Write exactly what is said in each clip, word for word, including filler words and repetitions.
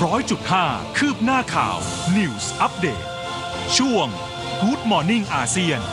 ร้อยจุดห้าคืบหน้าข่าว News Update ช่วง Good Morning อาเซียน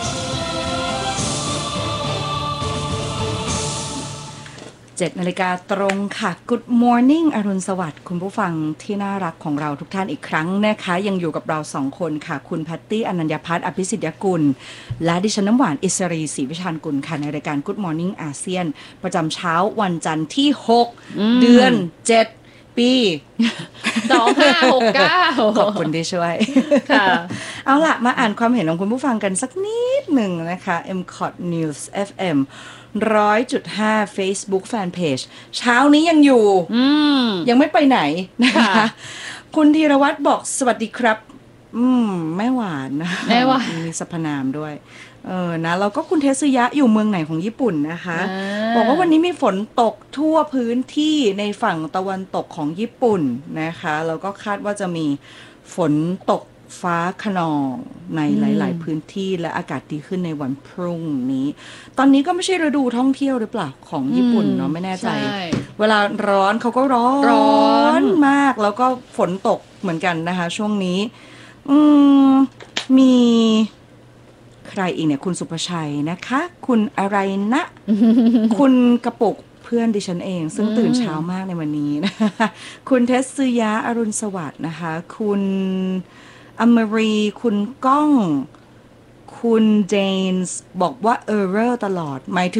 เจ็ดนาฬิกาตรงค่ะ Good Morning อรุณสวัสดิ์คุณผู้ฟังที่น่ารักของเราทุกท่านอีกครั้งนะคะยังอยู่กับเราสองคนค่ะคุณแพตตี้อนัญญพัฒน์อภิสิทธิ์ยกุลและดิฉันน้ำหวานอิสรีศรีวิชาญกุลค่ะในรายการ Good Morning อาเซียนประจำเช้าวันจันทร์ที่หกเดือนเจ็ดปีสองห้าหกเก้าขอบคุณที่ช่วยค่ะเอาล่ะมาอ่านความเห็นของคุณผู้ฟังกันสักนิดหนึ่งนะคะ เอ็ม ซี โอ ที News เอฟ เอ็ม หนึ่งร้อยจุดห้า Facebook Fanpage เช้านี้ยังอยู่ยังไม่ไปไหนนะคะคุณธีรวัตรบอกสวัสดีครับอืมแม่หวานนะแม่หวานมีสรรพนามด้วยเออนะแล้วก็คุณเทสึยะอยู่เมืองไหนของญี่ปุ่นนะคะบอกว่าวันนี้มีฝนตกทั่วพื้นที่ในฝั่งตะวันตกของญี่ปุ่นนะคะแล้วก็คาดว่าจะมีฝนตกฟ้าคะนองในหลายๆพื้นที่และอากาศดีขึ้นในวันพรุ่งนี้ตอนนี้ก็ไม่ใช่ฤดูท่องเที่ยวหรือเปล่าของญี่ปุ่นเนาะไม่แน่ใจเวลาร้อนเขาก็ร้อนร้อนมากแล้วก็ฝนตกเหมือนกันนะคะช่วงนี้อืมมีใครอีกเนี่ยคุณสุภชัยนะคะคุณอะไรนะ คุณกระปุกเพื่อนดิฉันเองซึ่งตื่นเช้ามากในวันนี้นะคะคุณเทสึยะอรุณสวัสดิ์นะคะคุณอมรีคุณก้องคุณเจนส์บอกว่าเออร์เรอร์ตลอดหมายถึง